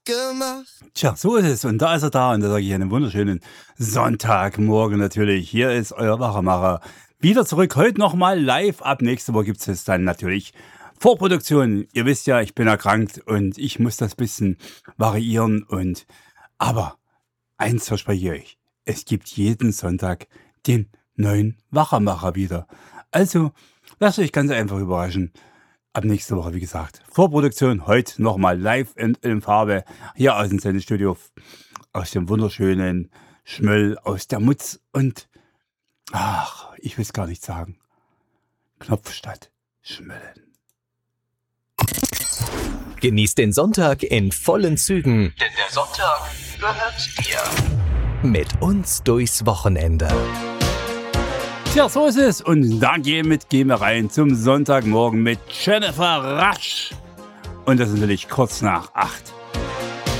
gemacht. Tja, so ist es. Und da ist er da. Und da sage ich einen wunderschönen Sonntagmorgen natürlich. Hier ist euer Wachmacher. Wieder zurück. Heute nochmal live. Ab nächste Woche gibt es dann natürlich Vorproduktion. Ihr wisst ja, ich bin erkrankt und ich muss das bisschen variieren. Aber eins verspreche ich euch. Es gibt jeden Sonntag den neuen Wachermacher wieder. Also, lasst euch ganz einfach überraschen. Ab nächste Woche, wie gesagt, Vorproduktion, heute nochmal live in Farbe, hier aus dem Sendestudio, aus dem wunderschönen Schmöll, aus der Mutz und, ich will es gar nicht sagen, Knopfstadt, Schmölln. Genießt den Sonntag in vollen Zügen, denn der Sonntag gehört dir. Mit uns durchs Wochenende. Tja, so ist es. Und da gehen wir rein zum Sonntagmorgen mit Jennifer Rasch. Und das ist natürlich kurz nach 8.